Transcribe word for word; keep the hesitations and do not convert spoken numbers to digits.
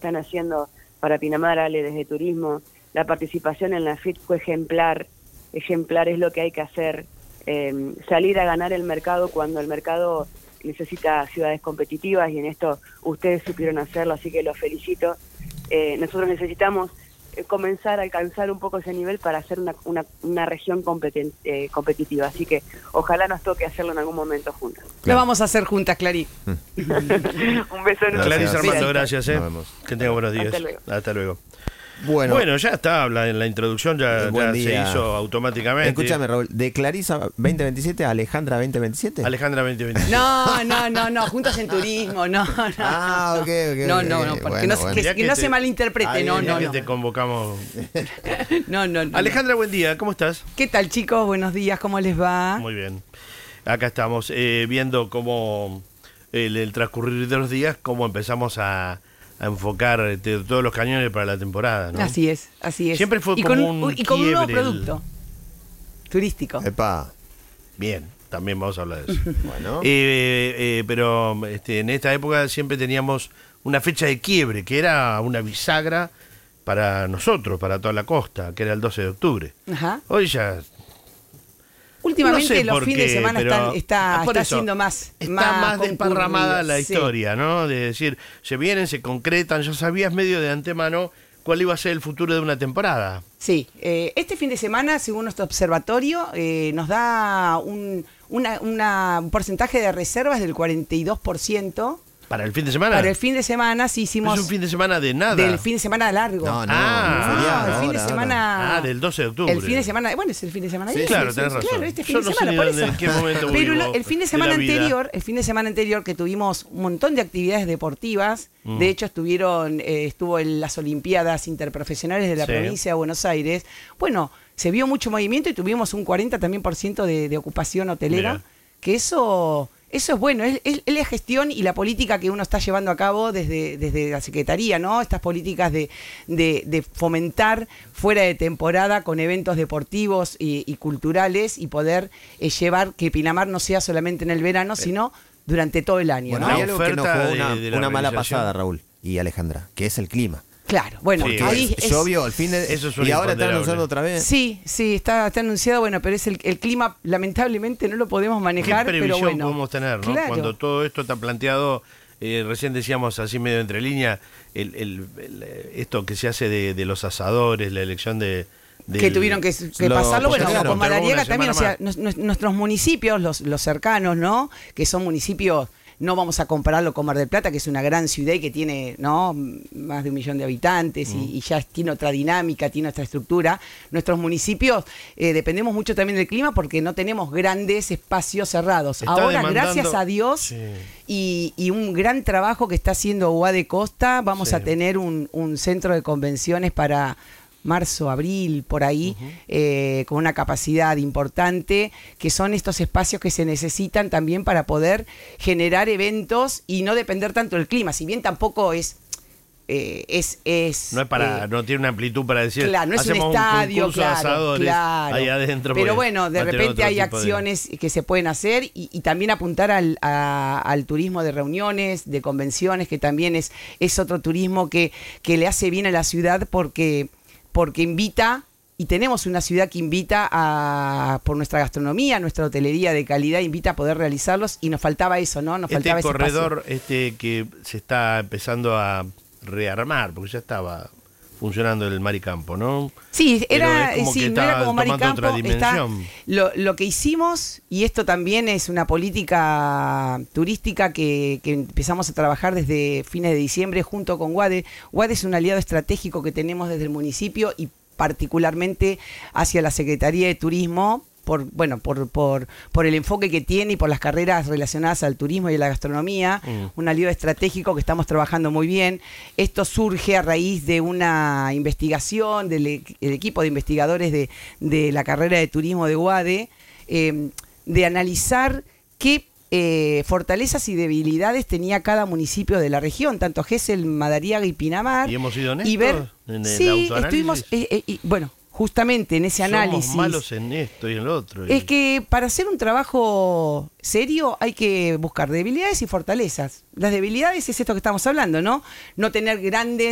están haciendo para Pinamar, Ale, desde turismo. La participación en la F I T fue ejemplar, ejemplar es lo que hay que hacer, eh, salir a ganar el mercado cuando el mercado necesita ciudades competitivas, y en esto ustedes supieron hacerlo, así que los felicito. Eh, nosotros necesitamos eh, comenzar a alcanzar un poco ese nivel para hacer una, una, una región competen, eh, competitiva, así que ojalá nos toque hacerlo en algún momento juntas. Lo vamos a hacer juntas, Clary. Un beso enorme. Clarice Armando, gracias. ¿eh? Que tenga buenos días. Hasta luego. Hasta luego. Bueno, bueno, ya está, la, la introducción ya, ya se hizo automáticamente. Escúchame, Raúl, de Clarisa veinte veintisiete a Alejandra veinte veintisiete. Alejandra veinte veintisiete. No, no, no, no, juntos en turismo, no, no. Ah, ok, ok. No, okay, no, no, okay. porque Bueno, no, bueno. que, Mirá que que no te- se malinterprete, Ahí, no, mirá no, que no. te convocamos. No, no, no. Alejandra, buen día, ¿cómo estás? ¿Qué tal, chicos? Buenos días, ¿cómo les va? Muy bien. Acá estamos eh, viendo cómo el, el transcurrir de los días, cómo empezamos a, a enfocar este, todos los cañones para la temporada, ¿no? Así es, así es. Siempre fue y como con, un y con un nuevo quiebre el- producto turístico. Epa, Bien, también vamos a hablar de eso. bueno. Eh, eh, pero este, en esta época siempre teníamos una fecha de quiebre, que era una bisagra para nosotros, para toda la costa, que era el doce de octubre. Ajá. Hoy ya... Últimamente no sé los por fines de qué, semana pero- están, está, ah, por está eso, siendo más Está más, desparramada concurrido, la sí. historia, ¿no? De decir, se vienen, se concretan, ya sabías medio de antemano cuál iba a ser el futuro de una temporada. Sí, eh, este fin de semana, según nuestro observatorio, eh, nos da un, una, una- un porcentaje de reservas del cuarenta y dos por ciento. ¿Para el fin de semana? Para el fin de semana, sí hicimos... Es un fin de semana de nada. Del fin de semana largo. No, no, Ah, feriado, el fin de ahora, semana... Ah, del doce de octubre. El fin de semana, bueno, es el fin de semana. Sí, ayer, claro, tenés razón. Claro, este fin Yo de no sé semana, ni por dónde- eso. en qué momento Pero vivo lo- el fin de de semana la vida. anterior, el fin de semana anterior que tuvimos un montón de actividades deportivas, Mm. de hecho estuvieron, eh, estuvo en las Olimpiadas Interprofesionales de la Sí. provincia de Buenos Aires. Bueno, se vio mucho movimiento y tuvimos un cuarenta también por ciento de, de ocupación hotelera, Mirá. que eso... Eso es bueno, es, es- es la gestión y la política que uno está llevando a cabo desde, desde la Secretaría, ¿no? Estas políticas de, de- de fomentar fuera de temporada con eventos deportivos y, y culturales y poder eh, llevar que Pinamar no sea solamente en el verano, sino durante todo el año, Bueno, ¿no? hay algo que nos oferta jugó de- una, de la una mala organización. pasada, Raúl y Alejandra, que es el clima. Claro, bueno, Sí, ahí es- Llovió el fin de... Eso es un y ahora están imponderable. anunciando otra vez. Sí, sí, está, está anunciado, bueno, pero es el, el clima, lamentablemente no lo podemos ¿Qué manejar, previsión pero bueno. podemos tener, no? Claro. Cuando todo esto está planteado, eh, recién decíamos así medio entre líneas, el, el- el, eh, esto que se hace de, de los asadores, la elección de... que del- tuvieron que, que lo pasarlo, bueno, postergaron. con Madariaga Una también, o sea, semana nos- nos- nuestros municipios, los, los cercanos, ¿no? Que son municipios, no vamos a compararlo con Mar del Plata, que es una gran ciudad y que tiene, ¿no? Más de un millón de habitantes y, y ya tiene otra dinámica, tiene otra estructura. Nuestros municipios eh, dependemos mucho también del clima porque no tenemos grandes espacios cerrados. Está Ahora, demandando- gracias a Dios, Sí. y, y un gran trabajo que está haciendo U A de Costa, vamos Sí. a tener un, un centro de convenciones para marzo, abril, por ahí, eh, con una capacidad importante, que son estos espacios que se necesitan también para poder generar eventos y no depender tanto del clima, si bien tampoco es... eh, es, es No es para, eh, no tiene una amplitud para decir, Claro, no es un hacemos estadio, concurso de claro, asadores claro. ahí adentro. Pero porque bueno, de va a tener repente otro hay tipo de- acciones que se pueden hacer y, y también apuntar al, a- al turismo de reuniones, de convenciones, que también es, es otro turismo que, que le hace bien a la ciudad porque, porque invita, y tenemos una ciudad que invita a, por nuestra gastronomía, nuestra hotelería de calidad, invita a poder realizarlos y nos faltaba eso, ¿no? Nos faltaba Este ese espacio. corredor este que se está empezando a rearmar, porque ya estaba funcionando el Maricampo, ¿no? Sí, Pero era, es como sí, que no era está como tomando otra Maricampo, está, dimensión. lo, lo que hicimos, y esto también es una política turística que, que empezamos a trabajar desde fines de diciembre junto con UADE. UADE es un aliado estratégico que tenemos desde el municipio y particularmente hacia la Secretaría de Turismo, por bueno por, por, por el enfoque que tiene y por las carreras relacionadas al turismo y a la gastronomía, Mm. un aliado estratégico que estamos trabajando muy bien. Esto surge a raíz de una investigación del e- el equipo de investigadores de, de la carrera de turismo de UADE, eh, de analizar qué eh, fortalezas y debilidades tenía cada municipio de la región, tanto Gesell, Madariaga y Pinamar. ¿Y hemos sido honestos y ver, en el sí, autoanálisis? estuvimos, eh, eh, y, bueno, justamente en ese análisis. Somos malos en esto y en lo otro. y- Es que para hacer un trabajo serio hay que buscar debilidades y fortalezas. Las debilidades es esto que estamos hablando, ¿no? No tener grandes